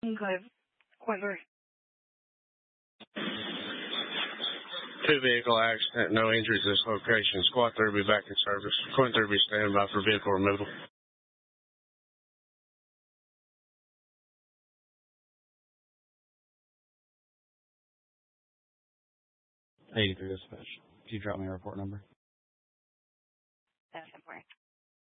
Okay. Quite very. 2-vehicle accident, no injuries at this location. Squad 3 will be back in service. Quint 3 will be standing by for vehicle removal. 83 dispatch. Can you drop me a report number? That's important.